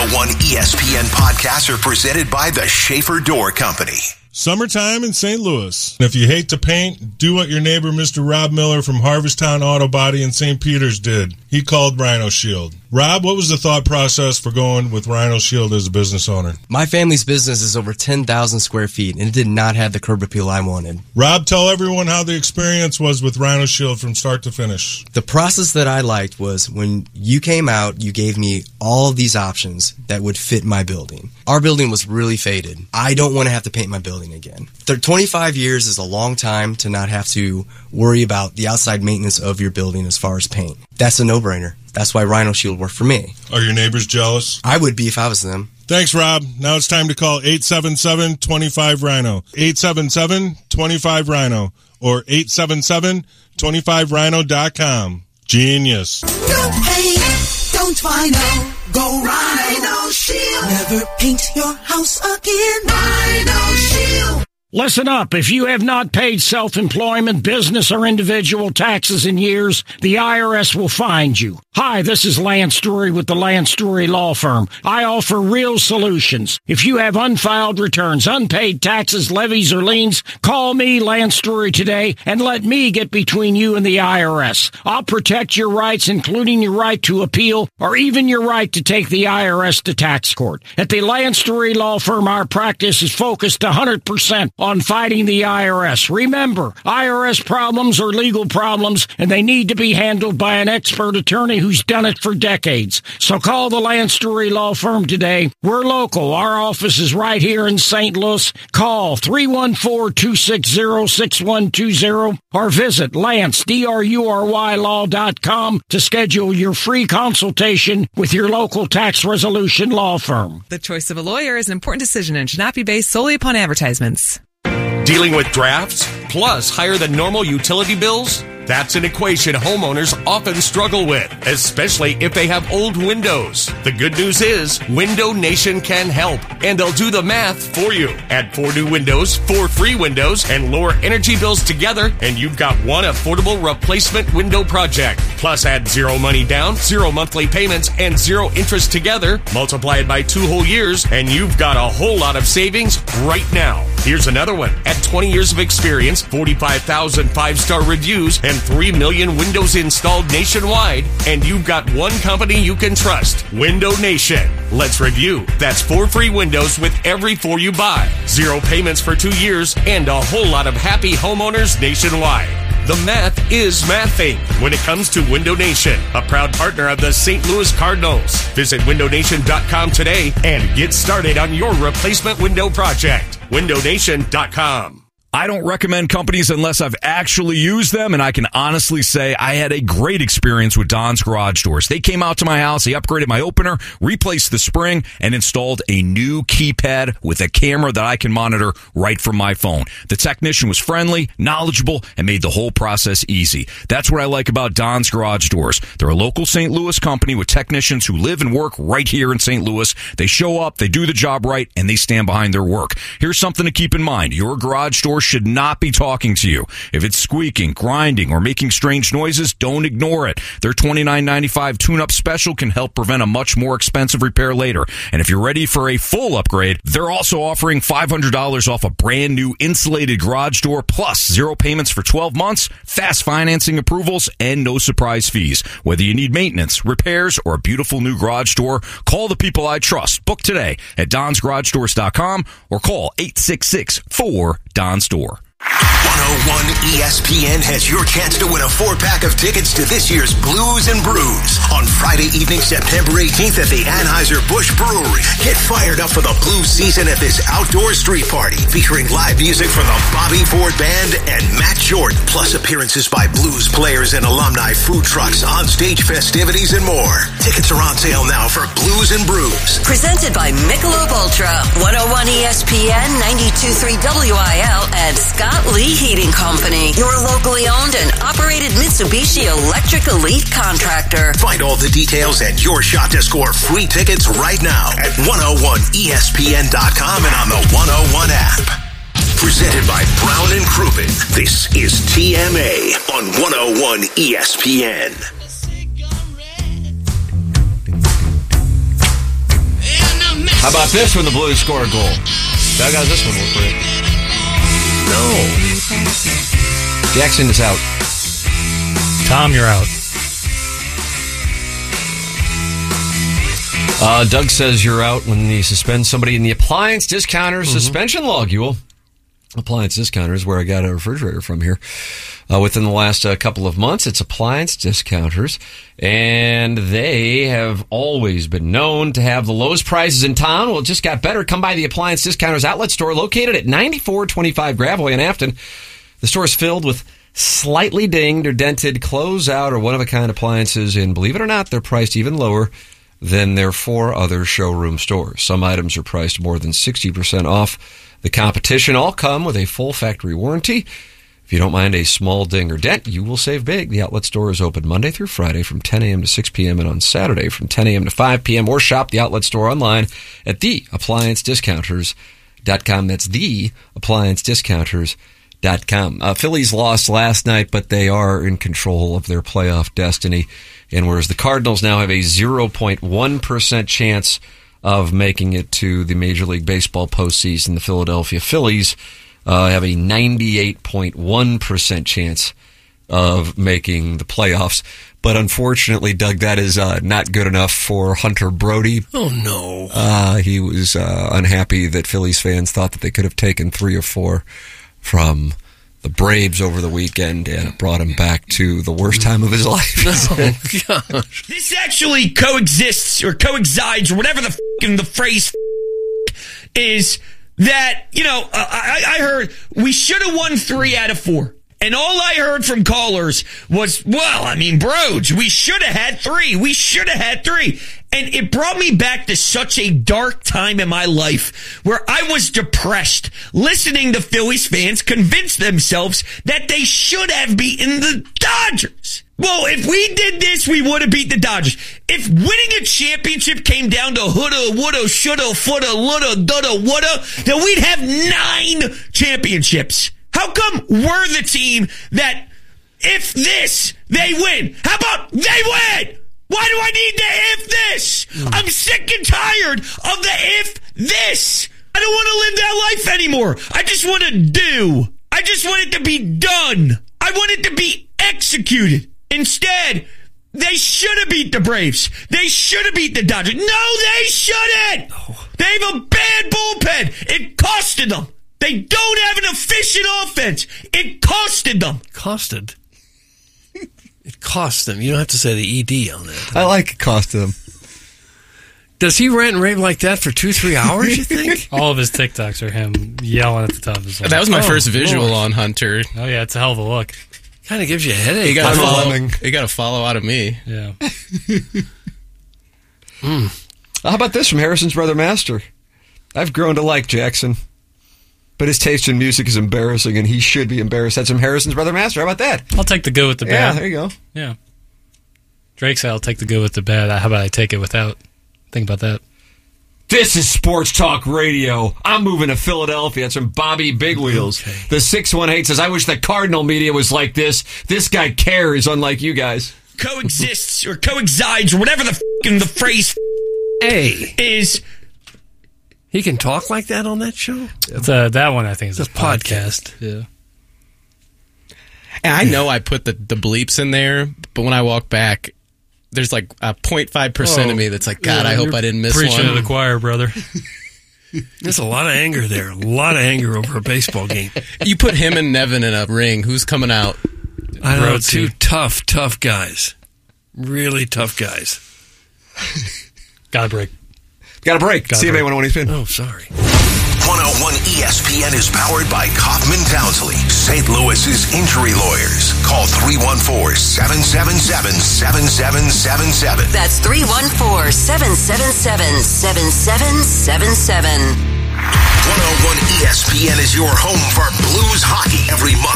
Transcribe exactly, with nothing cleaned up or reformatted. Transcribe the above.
oh one E S P N podcasts are presented by the Schaefer Door Company. Summertime in Saint Louis. If you hate to paint, do what your neighbor Mister Rob Miller from Harvesttown Auto Body in Saint Peters did. He called Rhino Shield. Rob, what was the thought process for going with Rhino Shield as a business owner? My family's business is over ten thousand square feet, and it did not have the curb appeal I wanted. Rob, tell everyone how the experience was with Rhino Shield from start to finish. The process that I liked was when you came out, you gave me all of these options that would fit my building. Our building was really faded. I don't want to have to paint my building again. twenty-five years is a long time to not have to worry about the outside maintenance of your building as far as paint. That's a no-brainer. That's why Rhino Shield worked for me. Are your neighbors jealous? I would be if I was them. Thanks, Rob. Now it's time to call eight seven seven, two five, Rhino. eight seven seven, two five, Rhino. Or eight seven seven, two five rhino dot com. Genius. No paint, don't Rhino. Go Rhino Shield. Never paint your house again. Rhino Shield. Listen up. If you have not paid self-employment, business, or individual taxes in years, the I R S will find you. Hi, this is Lance Story with the Lance Story Law Firm. I offer real solutions. If you have unfiled returns, unpaid taxes, levies, or liens, call me, Lance Story, today, and let me get between you and the I R S. I'll protect your rights, including your right to appeal, or even your right to take the I R S to tax court. At the Lance Story Law Firm, our practice is focused one hundred percent on fighting the I R S. Remember, I R S problems are legal problems, and they need to be handled by an expert attorney who's done it for decades. So call the Lance Story Law Firm today. We're local. Our office is right here in Saint Louis. Call three one four, two six zero, six one two zero or visit Lance, D R U R Y law dot com to schedule your free consultation with your local tax resolution law firm. The choice of a lawyer is an important decision and should not be based solely upon advertisements. Dealing with drafts, plus higher than normal utility bills? That's an equation homeowners often struggle with, especially if they have old windows. The good news is, Window Nation can help, and they'll do the math for you. Add four new windows, four free windows, and lower energy bills together, and you've got one affordable replacement window project. Plus add zero money down, zero monthly payments, and zero interest together. Multiply it by two whole years, and you've got a whole lot of savings right now. Here's another one. At twenty years of experience, forty-five thousand five-star reviews, and three million windows installed nationwide, and you've got one company you can trust, Window Nation. Let's review. That's four free windows with every four you buy, zero payments for two years, and a whole lot of happy homeowners nationwide. The math is mathing when it comes to Window Nation, a proud partner of the Saint Louis Cardinals. Visit window nation dot com today and get started on your replacement window project. window nation dot com. I don't recommend companies unless I've actually used them, and I can honestly say I had a great experience with Don's Garage Doors. They came out to my house, they upgraded my opener, replaced the spring, and installed a new keypad with a camera that I can monitor right from my phone. The technician was friendly, knowledgeable, and made the whole process easy. That's what I like about Don's Garage Doors. They're a local Saint Louis company with technicians who live and work right here in Saint Louis. They show up, they do the job right, and they stand behind their work. Here's something to keep in mind. Your garage door should not be talking to you. If it's squeaking, grinding, or making strange noises, don't ignore it. Their twenty-nine ninety-five tune-up special can help prevent a much more expensive repair later. And if you're ready for a full upgrade, they're also offering five hundred dollars off a brand new insulated garage door, plus zero payments for twelve months, fast financing approvals, and no surprise fees. Whether you need maintenance, repairs, or a beautiful new garage door, call the people I trust. Book today at dons garage doors dot com or call eight six six, four, D O N S door. one oh one E S P N has your chance to win a four-pack of tickets to this year's Blues and Brews on Friday evening, September eighteenth at the Anheuser-Busch Brewery. Get fired up for the blues season at this outdoor street party featuring live music from the Bobby Ford Band and Matt Jordan, plus appearances by blues players and alumni, food trucks, on-stage festivities, and more. Tickets are on sale now for Blues and Brews. Presented by Michelob Ultra, one oh one E S P N, ninety-two point three W I L, and Scott Lee Heating Company, your locally owned and operated Mitsubishi Electric Elite contractor. Find all the details and your shot to score free tickets right now at one oh one E S P N dot com and on the one oh one app. Presented by Brown and Crouppen, this is T M A on one oh one E S P N. How about this when the Blues score a goal? Doug, how's this one look for you? No. Jackson is out. Tom, you're out. Uh, Doug says you're out when you suspend somebody in the appliance discounter mm-hmm. suspension log. You will. Appliance Discounter is where I got a refrigerator from here. Uh, within the last uh, couple of months, it's Appliance Discounters, and they have always been known to have the lowest prices in town. Well, it just got better. Come by the Appliance Discounters outlet store located at ninety-four twenty-five Graveway in Afton. The store is filled with slightly dinged or dented closeout or one-of-a-kind appliances, and believe it or not, they're priced even lower than their four other showroom stores. Some items are priced more than sixty percent off the competition. All come with a full factory warranty. If you don't mind a small ding or dent, you will save big. The outlet store is open Monday through Friday from ten a.m. to six p.m. and on Saturday from ten a.m. to five p.m. Or shop the outlet store online at the appliance discounters dot com. That's the appliance discounters dot com. Uh, Phillies lost last night, but they are in control of their playoff destiny. And whereas the Cardinals now have a zero point one percent chance of making it to the Major League Baseball postseason, the Philadelphia Phillies uh, have a ninety-eight point one percent chance of making the playoffs. But unfortunately, Doug, that is uh, not good enough for Hunter Brody. Oh, no. Uh, he was uh, unhappy that Phillies fans thought that they could have taken three or four from the Braves over the weekend, and it brought him back to the worst time of his life. Oh, gosh. This actually coexists or coexides or whatever the f***ing the phrase f- is that, you know, uh, I, I heard we should have won three out of four. And all I heard from callers was, well, I mean, Broge, we should have had three. We should have had three. And it brought me back to such a dark time in my life where I was depressed listening to Phillies fans convince themselves that they should have beaten the Dodgers. Well, if we did this, we would have beat the Dodgers. If winning a championship came down to houlda, woulda, shoulda, fooda, lulda, dudda, woulda, then we'd have nine championships. How come we're the team that, if this, they win? How about they win? Why do I need the if this? Mm. I'm sick and tired of the if this. I don't want to live that life anymore. I just want to do. I just want it to be done. I want it to be executed. Instead, they should have beat the Braves. They should have beat the Dodgers. No, they shouldn't. Oh. They have a bad bullpen. It costed them. They don't have an efficient offense. It costed them. Costed? It cost them. You don't have to say the E D on that. I like it costed them. Does he rant and rave like that for two, three hours, you think? All of his TikToks are him yelling at the top of his lungs. That was my oh, first visual Lord. on Hunter. Oh, yeah, it's a hell of a look. Kind of gives you a headache. You got to follow, you got to follow out of me. Yeah. mm. How about this from Harrison's brother Master? I've grown to like Jackson, but his taste in music is embarrassing, and he should be embarrassed. That's from Harrison's brother Master. How about that? I'll take the good with the bad. Yeah, there you go. Yeah. Drake said, I'll take the good with the bad. How about I take it without? Think about that. This is Sports Talk Radio. I'm moving to Philadelphia. It's from Bobby Big Wheels. Okay. The six one eight says, I wish the Cardinal media was like this. This guy cares, unlike you guys. Coexists or coexides or whatever the f***ing the phrase hey. is... He can talk like that on that show? It's a, that one, I think, is it's a a podcast. podcast. Yeah. And I know I put the, the bleeps in there, but when I walk back, there's like a zero point five percent oh, of me that's like, God, yeah, I hope I didn't miss preaching one. Preaching to the choir, brother. There's a lot of anger there. A lot of anger over a baseball game. You put him and Nevin in a ring. Who's coming out? I know, Road two team. tough, tough guys. Really tough guys. Got a break. Got a break. Got C M A break. one oh one E S P N. Oh, sorry. one oh one E S P N is powered by Kaufman Townsley, Saint Louis's injury lawyers. Call three one four, seven seven seven, seven seven seven seven. That's three one four, seven seven seven, seven seven seven seven. one oh one E S P N is your home for Blues hockey every month